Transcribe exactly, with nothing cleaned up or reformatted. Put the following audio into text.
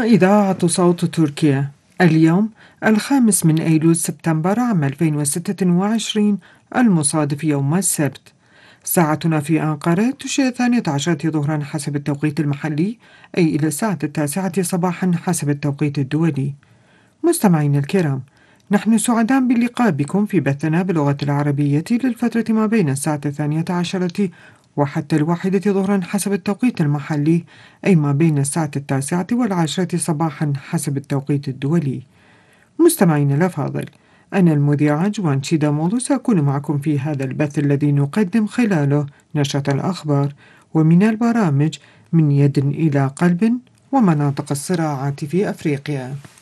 هنا إذاعة صوت تركيا. اليوم الخامس من أيلول سبتمبر عام ألفين وستة وعشرين، المصادف يوم السبت. ساعتنا في أنقرة تشير الثانية عشرة ظهرا حسب التوقيت المحلي، أي إلى الساعة التاسعة صباحا حسب التوقيت الدولي. مستمعينا الكرام، نحن سعداء باللقاء بكم في بثنا باللغة العربية للفترة ما بين الساعة الثانية عشرة وحتى الواحدة ظهرا حسب التوقيت المحلي، أي ما بين الساعة التاسعة والعاشرة صباحا حسب التوقيت الدولي. مستمعينا الأفاضل، أنا المذيعة جوان شيدامولو سأكون معكم في هذا البث الذي نقدم خلاله نشرة الأخبار ومن البرامج من يد إلى قلب ومناطق الصراعات في أفريقيا.